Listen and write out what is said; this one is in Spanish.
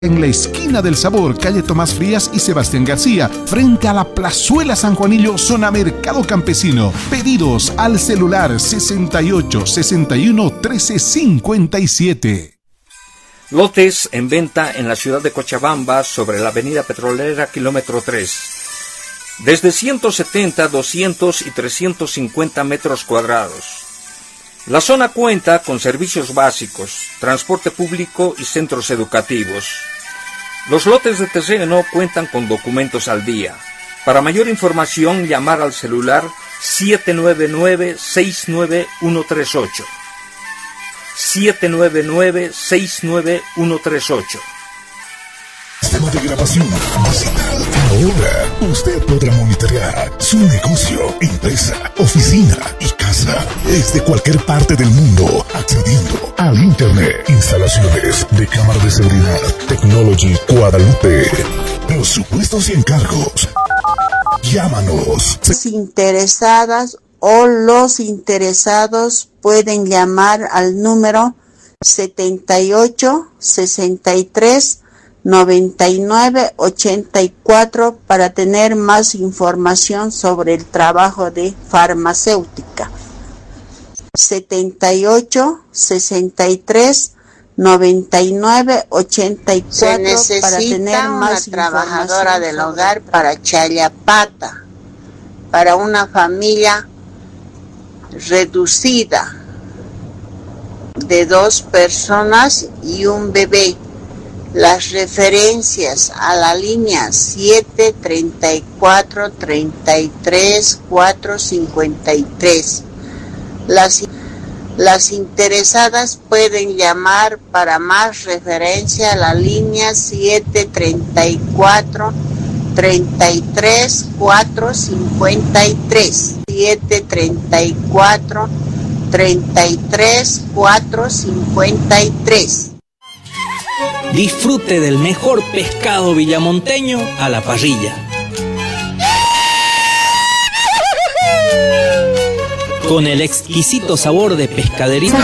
En la esquina del Sabor, calle Tomás Frías y Sebastián García, frente a la Plazuela San Juanillo, zona Mercado Campesino. Pedidos al celular 68 61 13 57. Lotes en venta en la ciudad de Cochabamba sobre la avenida Petrolera, kilómetro 3. Desde 170, 200 y 350 metros cuadrados. La zona cuenta con servicios básicos, transporte público y centros educativos. Los lotes de terreno cuentan con documentos al día. Para mayor información, llamar al celular 799-69138. 799-69138. Sistema de grabación digital. Ahora usted podrá monitorear su negocio, empresa, oficina y casa desde cualquier parte del mundo, accediendo al internet. Instalaciones de cámara de seguridad Technology Guadalupe. Presupuestos y encargos. Llámanos. Las interesadas o los interesados pueden llamar al número 78 63 99 84 para tener más información sobre el trabajo de farmacéutica. 78 63 99 84 Se necesita para tener más una trabajadora del hogar para Chayapata, para una familia reducida de 2 personas y un bebé. Las referencias a la línea 7 34 33 453. Las interesadas pueden llamar para más referencia a la línea 7 34 33 453. 7 34 33 453. Disfrute del mejor pescado villamonteño a la parrilla. Con el exquisito sabor de Pescadería